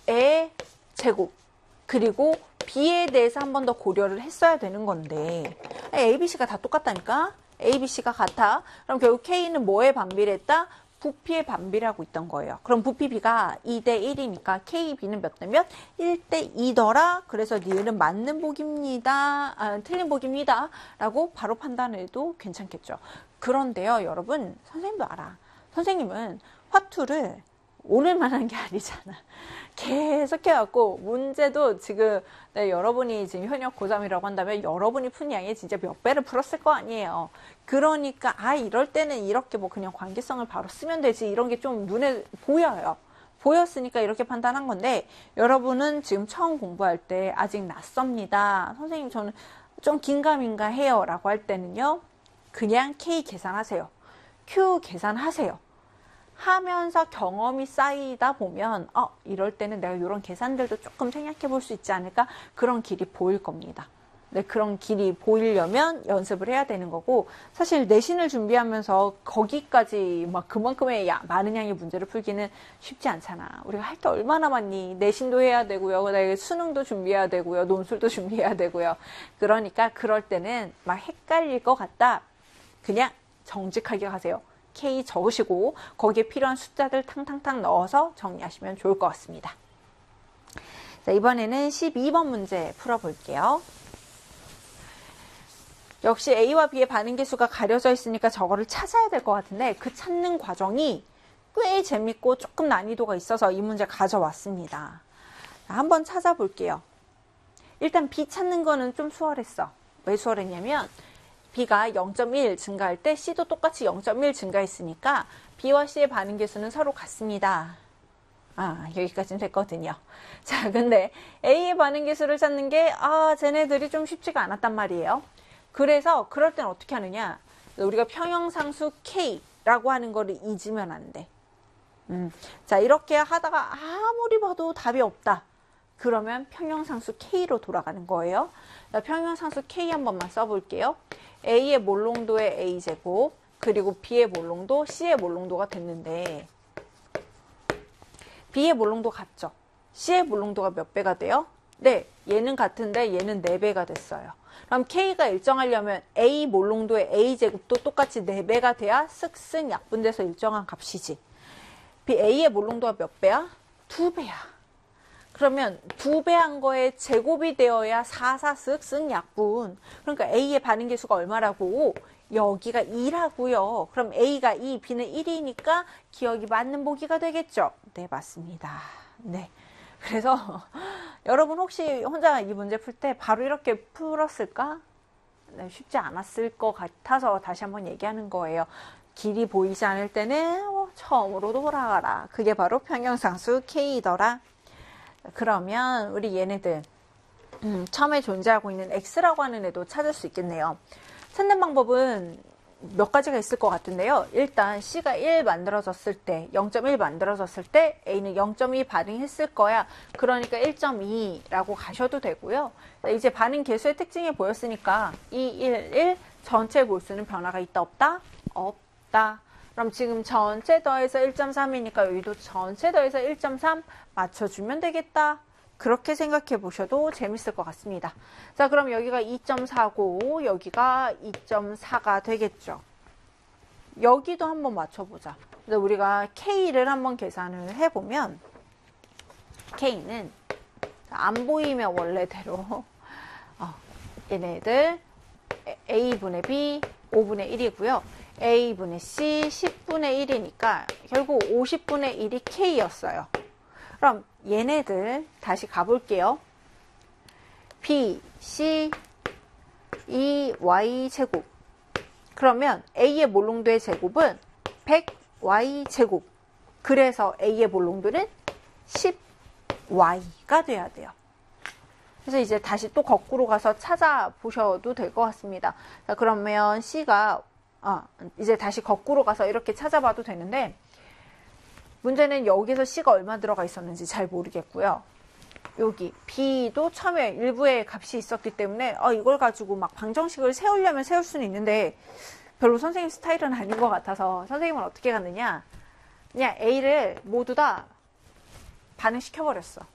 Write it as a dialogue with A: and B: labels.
A: A의 제곱 그리고 B에 대해서 한 번 더 고려를 했어야 되는 건데 A, B, C가 다 똑같다니까? A, B, C가 같아. 그럼 결국 K는 뭐에 반비례했다? 부피에 반비례하고 있던 거예요. 그럼 부피 B가 2대 1이니까 K, B는 몇 대 몇? 1대 2더라. 그래서 니은 맞는 복입니다. 틀린 복입니다. 라고 바로 판단해도 괜찮겠죠. 그런데요, 여러분, 선생님도 알아. 선생님은 화투를 오늘만 한 게 아니잖아. 계속 해갖고 문제도 지금 여러분이 지금 현역 고3이라고 한다면 여러분이 푼 양이 진짜 몇 배를 풀었을 거 아니에요. 그러니까 이럴 때는 이렇게 뭐 그냥 관계성을 바로 쓰면 되지 이런 게 좀 눈에 보여요. 보였으니까 이렇게 판단한 건데 여러분은 지금 처음 공부할 때 아직 낯섭니다. 선생님 저는 좀 긴가민가 해요 라고 할 때는요. 그냥 K 계산하세요. Q 계산하세요. 하면서 경험이 쌓이다 보면 이럴 때는 내가 이런 계산들도 조금 생각해 볼 수 있지 않을까? 그런 길이 보일 겁니다. 네, 그런 길이 보이려면 연습을 해야 되는 거고 사실 내신을 준비하면서 거기까지 막 그만큼의 많은 양의 문제를 풀기는 쉽지 않잖아. 우리가 할 게 얼마나 많니? 내신도 해야 되고요. 그다음에 수능도 준비해야 되고요. 논술도 준비해야 되고요. 그러니까 그럴 때는 막 헷갈릴 것 같다. 그냥 정직하게 가세요. K 적으시고 거기에 필요한 숫자들 탕탕탕 넣어서 정리하시면 좋을 것 같습니다. 자, 이번에는 12번 문제 풀어볼게요. 역시 A와 B의 반응계수가 가려져 있으니까 저거를 찾아야 될 것 같은데 그 찾는 과정이 꽤 재밌고 조금 난이도가 있어서 이 문제 가져왔습니다. 자, 한번 찾아볼게요. 일단 B 찾는 거는 좀 수월했어. 왜 수월했냐면 B가 0.1 증가할 때 C도 똑같이 0.1 증가했으니까 B와 C의 반응계수는 서로 같습니다. 여기까지는 됐거든요. 자, 근데 A의 반응계수를 찾는 게 쟤네들이 좀 쉽지가 않았단 말이에요. 그래서 그럴 땐 어떻게 하느냐? 우리가 평형상수 K라고 하는 거를 잊으면 안 돼. 자, 이렇게 하다가 아무리 봐도 답이 없다. 그러면 평형상수 K로 돌아가는 거예요. 자, 평형상수 K 한 번만 써볼게요. A의 몰롱도의 A제곱 그리고 B의 몰롱도 C의 몰롱도가 됐는데 B의 몰롱도 같죠? C의 몰롱도가 몇 배가 돼요? 네, 얘는 같은데 얘는 4배가 됐어요. 그럼 K가 일정하려면 A 몰롱도의 A제곱도 똑같이 4배가 돼야 쓱쓱 약분돼서 일정한 값이지. A의 몰롱도가 몇 배야? 2배야. 그러면 2배 한 거에 제곱이 되어야 4쓱쓱 약분. 그러니까 A의 반응계수가 얼마라고? 여기가 2라고요. 그럼 A가 2, B는 1이니까 기억이 맞는 보기가 되겠죠? 네, 맞습니다. 네. 그래서 여러분 혹시 혼자 이 문제 풀 때 바로 이렇게 풀었을까? 네, 쉽지 않았을 것 같아서 다시 한번 얘기하는 거예요. 길이 보이지 않을 때는 처음으로 돌아가라. 그게 바로 평형상수 K더라. 그러면 우리 얘네들 처음에 존재하고 있는 X라고 하는 애도 찾을 수 있겠네요. 찾는 방법은 몇 가지가 있을 것 같은데요. 일단 C가 1 만들어졌을 때 0.1 만들어졌을 때 A는 0.2 반응했을 거야. 그러니까 1.2라고 가셔도 되고요. 이제 반응 계수의 특징이 보였으니까 2, 1, 1 전체 볼수는 변화가 있다 없다? 없다. 그럼 지금 전체 더해서 1.3이니까 여기도 전체 더해서 1.3 맞춰주면 되겠다. 그렇게 생각해 보셔도 재밌을 것 같습니다. 자, 그럼 여기가 2.4고 여기가 2.4가 되겠죠. 여기도 한번 맞춰보자. 그래서 우리가 K를 한번 계산을 해보면 K는 안 보이면 원래대로 얘네들 A분의 B 5분의 1이고요. A분의 C 10분의 1이니까 결국 50분의 1이 K였어요. 그럼 얘네들 다시 가볼게요. B, C, E, Y 제곱. 그러면 A의 몰롱도의 제곱은 100Y 제곱. 그래서 A의 몰롱도는 10Y가 돼야 돼요. 그래서 이제 다시 또 거꾸로 가서 찾아보셔도 될 것 같습니다. 자, 그러면 C가 이제 다시 거꾸로 가서 이렇게 찾아봐도 되는데 문제는 여기서 C가 얼마 들어가 있었는지 잘 모르겠고요. 여기 B도 처음에 일부의 값이 있었기 때문에 이걸 가지고 막 방정식을 세우려면 세울 수는 있는데 별로 선생님 스타일은 아닌 것 같아서 선생님은 어떻게 갔느냐, 그냥 A를 모두 다 반응시켜버렸어.